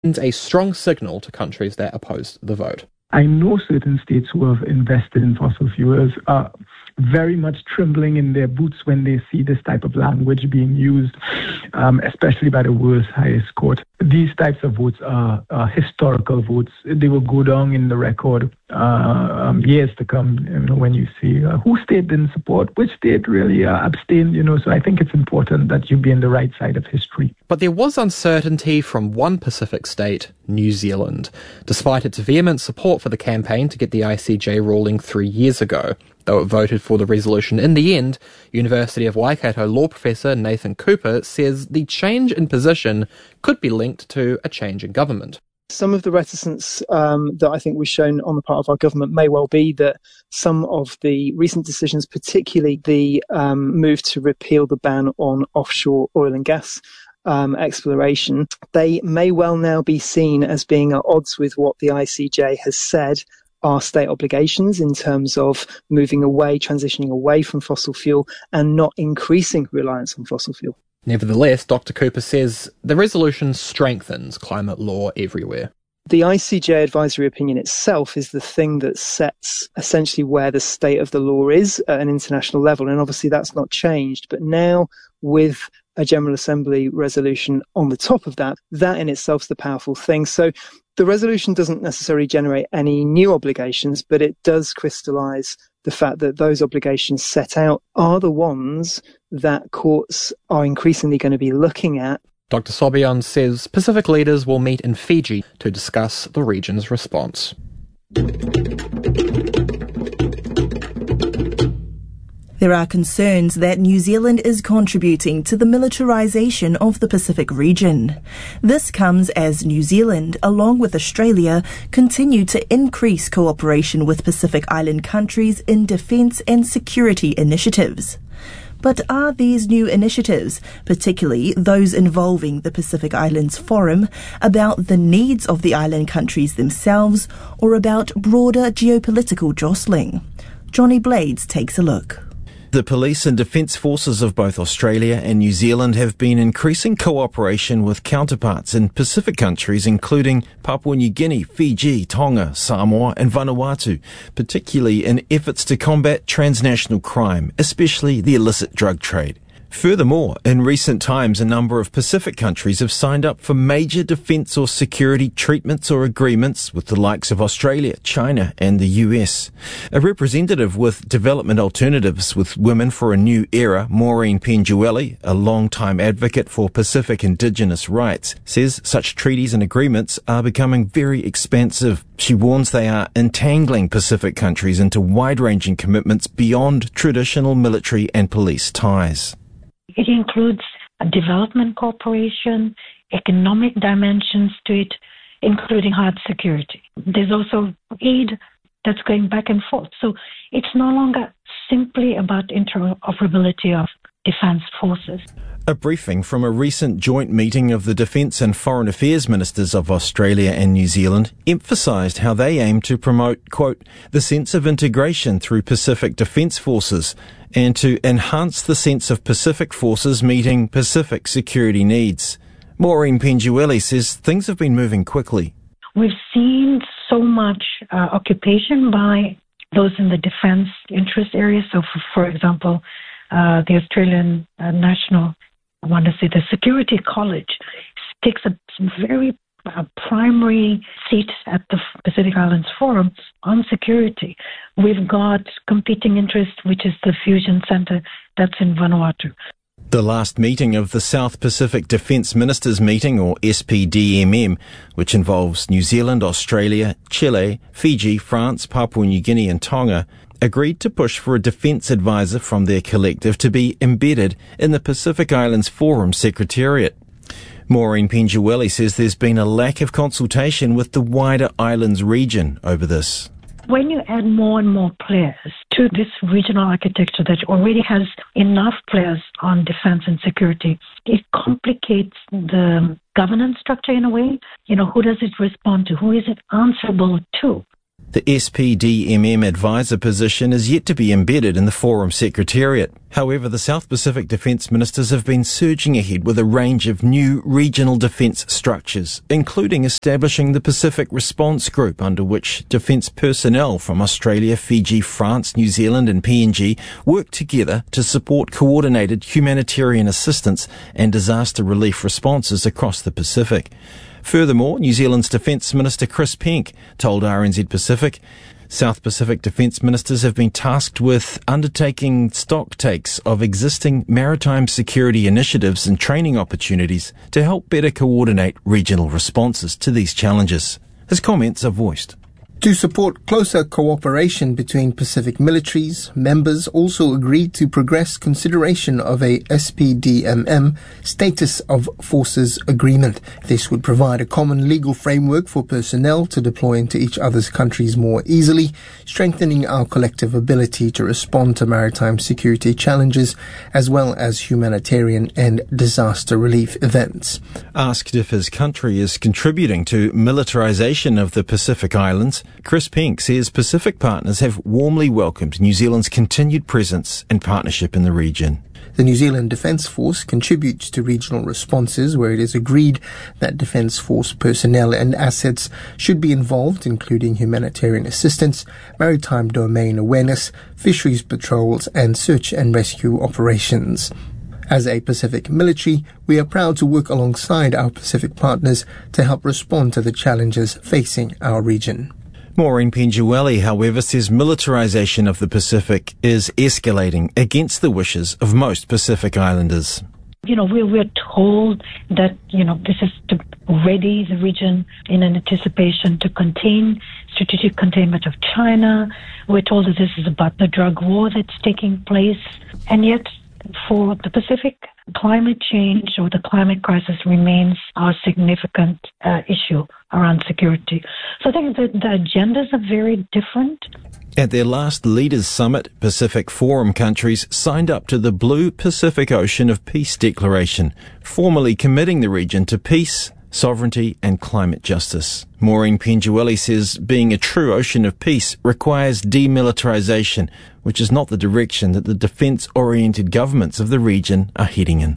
sends a strong signal to countries that opposed the vote. I know certain states who have invested in fossil fuels are very much trembling in their boots when they see this type of language being used, especially by the world's highest court. These types of votes are historical votes. They will go down in the record years to come, when you see who state didn't support, which state really abstained, So I think it's important that you be on the right side of history. But there was uncertainty from one Pacific state, New Zealand, despite its vehement support for the campaign to get the ICJ ruling 3 years ago. Though it voted for the resolution in the end, University of Waikato law professor Nathan Cooper says the change in position could be linked to a change in government. Some of the reticence that I think was shown on the part of our government may well be that some of the recent decisions, particularly the move to repeal the ban on offshore oil and gas exploration, they may well now be seen as being at odds with what the ICJ has said are state obligations in terms of transitioning away from fossil fuel and not increasing reliance on fossil fuel. Nevertheless, Dr. Cooper says the resolution strengthens climate law everywhere. The ICJ advisory opinion itself is the thing that sets essentially where the state of the law is at an international level, and obviously that's not changed. But now, with a General Assembly resolution on the top of that in itself is the powerful thing. So the resolution doesn't necessarily generate any new obligations, but it does crystallise the fact that those obligations set out are the ones that courts are increasingly going to be looking at. Dr. Sobion says Pacific leaders will meet in Fiji to discuss the region's response. There are concerns that New Zealand is contributing to the militarisation of the Pacific region. This comes as New Zealand, along with Australia, continue to increase cooperation with Pacific Island countries in defence and security initiatives. But are these new initiatives, particularly those involving the Pacific Islands Forum, about the needs of the island countries themselves or about broader geopolitical jostling? Johnny Blades takes a look. The police and defence forces of both Australia and New Zealand have been increasing cooperation with counterparts in Pacific countries including Papua New Guinea, Fiji, Tonga, Samoa and Vanuatu, particularly in efforts to combat transnational crime, especially the illicit drug trade. Furthermore, in recent times, a number of Pacific countries have signed up for major defence or security treatments or agreements with the likes of Australia, China and the US. A representative with Development Alternatives with Women for a New Era, Maureen Pengueli, a long-time advocate for Pacific Indigenous rights, says such treaties and agreements are becoming very expansive. She warns they are entangling Pacific countries into wide-ranging commitments beyond traditional military and police ties. It includes a development cooperation, economic dimensions to it, including hard security. There's also aid that's going back and forth. So it's no longer simply about interoperability of defence forces. A briefing from a recent joint meeting of the Defence and Foreign Affairs Ministers of Australia and New Zealand emphasised how they aim to promote, quote, the sense of integration through Pacific Defence Forces and to enhance the sense of Pacific forces meeting Pacific security needs. Maureen Pengueli says things have been moving quickly. We've seen so much occupation by those in the defence interest area. So, for example, the Australian National, the Security College takes a very primary seat at the Pacific Islands Forum on security. We've got competing interests, which is the Fusion Centre that's in Vanuatu. The last meeting of the South Pacific Defence Ministers Meeting, or SPDMM, which involves New Zealand, Australia, Chile, Fiji, France, Papua New Guinea and Tonga, agreed to push for a defence advisor from their collective to be embedded in the Pacific Islands Forum Secretariat. Maureen Pengueli says there's been a lack of consultation with the wider islands region over this. When you add more and more players to this regional architecture that already has enough players on defence and security, it complicates the governance structure in a way. Who does it respond to? Who is it answerable to? The SPDMM advisor position is yet to be embedded in the Forum Secretariat. However, the South Pacific Defence Ministers have been surging ahead with a range of new regional defence structures, including establishing the Pacific Response Group, under which defence personnel from Australia, Fiji, France, New Zealand and PNG work together to support coordinated humanitarian assistance and disaster relief responses across the Pacific. Furthermore, New Zealand's Defence Minister Chris Penk told RNZ Pacific, South Pacific Defence Ministers have been tasked with undertaking stock takes of existing maritime security initiatives and training opportunities to help better coordinate regional responses to these challenges. His comments are voiced. To support closer cooperation between Pacific militaries, members also agreed to progress consideration of a SPDMM status of forces agreement. This would provide a common legal framework for personnel to deploy into each other's countries more easily, strengthening our collective ability to respond to maritime security challenges as well as humanitarian and disaster relief events. Asked if his country is contributing to militarization of the Pacific Islands, Chris Penk says Pacific partners have warmly welcomed New Zealand's continued presence and partnership in the region. The New Zealand Defence Force contributes to regional responses where it is agreed that Defence Force personnel and assets should be involved, including humanitarian assistance, maritime domain awareness, fisheries patrols and search and rescue operations. As a Pacific military, we are proud to work alongside our Pacific partners to help respond to the challenges facing our region. Maureen Pengueli, however, says militarization of the Pacific is escalating against the wishes of most Pacific Islanders. We're told that, this is to ready the region in an anticipation to contain strategic containment of China. We're told that this is about the drug war that's taking place. And yet, for the Pacific, climate change or the climate crisis remains our significant issue around security. So I think that the agendas are very different. At their last Leaders Summit, Pacific Forum countries signed up to the Blue Pacific Ocean of Peace Declaration, formally committing the region to peace, sovereignty and climate justice. Maureen Pengueli says being a true ocean of peace requires demilitarization, which is not the direction that the defence-oriented governments of the region are heading in.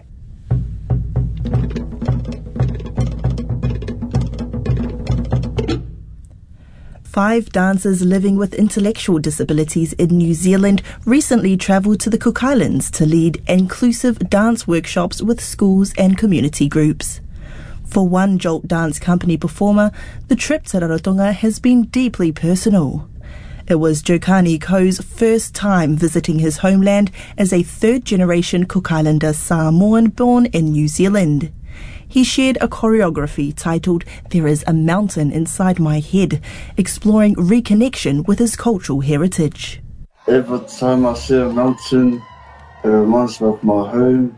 Five dancers living with intellectual disabilities in New Zealand recently travelled to the Cook Islands to lead inclusive dance workshops with schools and community groups. For one Jolt Dance Company performer, the trip to Rarotonga has been deeply personal. It was Jokani Ko's first time visiting his homeland as a third-generation Cook Islander Samoan born in New Zealand. He shared a choreography titled There is a Mountain Inside My Head, exploring reconnection with his cultural heritage. Every time I see a mountain, it reminds me of my home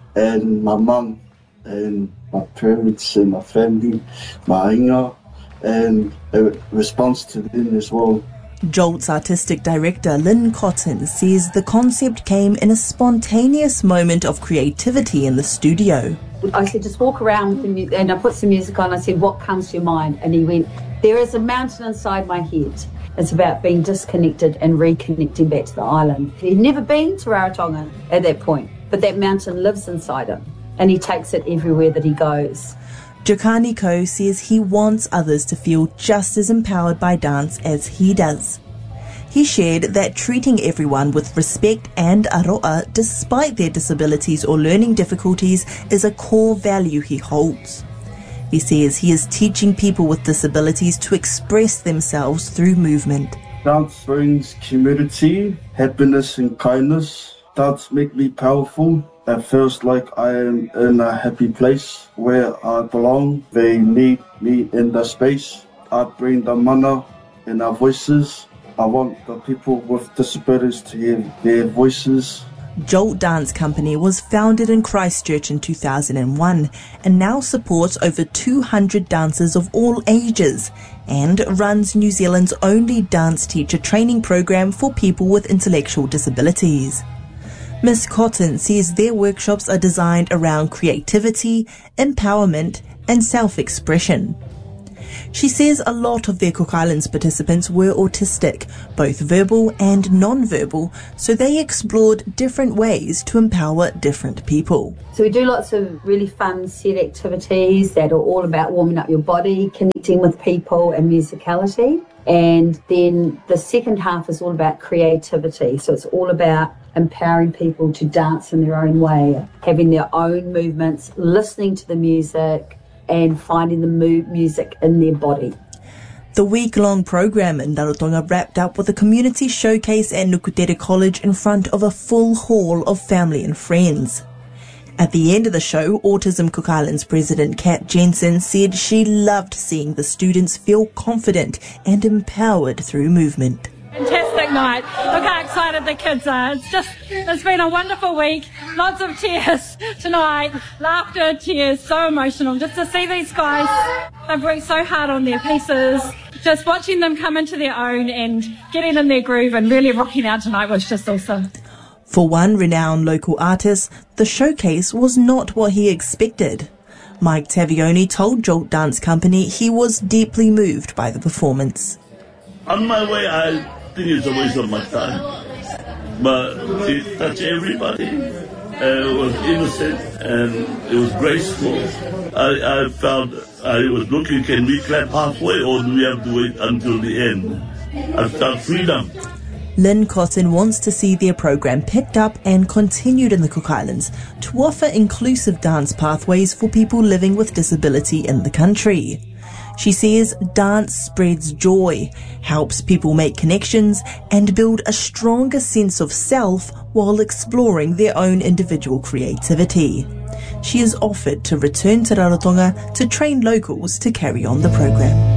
and my mum and my parents and my family, my inga, and it responds to them as well. Jolt's artistic director Lynn Cotton says the concept came in a spontaneous moment of creativity in the studio. I said, just walk around with the music, and I put some music on. I said, what comes to your mind? And he went, there is a mountain inside my head. It's about being disconnected and reconnecting back to the island. He'd never been to Rarotonga at that point, but that mountain lives inside him, and he takes it everywhere that he goes. Jokani Ko says he wants others to feel just as empowered by dance as he does. He shared that treating everyone with respect and aroa despite their disabilities or learning difficulties is a core value he holds. He says he is teaching people with disabilities to express themselves through movement. Dance brings community, happiness and kindness. Dance makes me powerful. It feels like I am in a happy place where I belong. They need me in the space. I bring the mana in our voices. I want the people with disabilities to hear their voices. Jolt Dance Company was founded in Christchurch in 2001 and now supports over 200 dancers of all ages and runs New Zealand's only dance teacher training program for people with intellectual disabilities. Ms. Cotton says their workshops are designed around creativity, empowerment and self-expression. She says a lot of their Cook Islands participants were autistic, both verbal and non-verbal, so they explored different ways to empower different people. So we do lots of really fun set activities that are all about warming up your body, connecting with people and musicality. And then the second half is all about creativity. So it's all about empowering people to dance in their own way, having their own movements, listening to the music and finding the music in their body. The week-long program in Rarotonga wrapped up with a community showcase at Nukutere College in front of a full hall of family and friends. At the end of the show, Autism Cook Islands President Kat Jensen said she loved seeing the students feel confident and empowered through movement. Fantastic night. Look how excited the kids are. It's been a wonderful week. Lots of tears tonight. Laughter, tears, so emotional. Just to see these guys, they've worked so hard on their pieces. Just watching them come into their own and getting in their groove and really rocking out tonight was just awesome. For one renowned local artist, the showcase was not what he expected. Mike Tavioni told Jolt Dance Company he was deeply moved by the performance. On my way, I think it's a waste of my time. But it touched everybody. It was innocent and it was graceful. I felt I was looking, can we clap halfway or do we have to wait until the end? I felt freedom. Lynn Cotton wants to see their program picked up and continued in the Cook Islands to offer inclusive dance pathways for people living with disability in the country. She says dance spreads joy, helps people make connections and build a stronger sense of self while exploring their own individual creativity. She has offered to return to Rarotonga to train locals to carry on the program.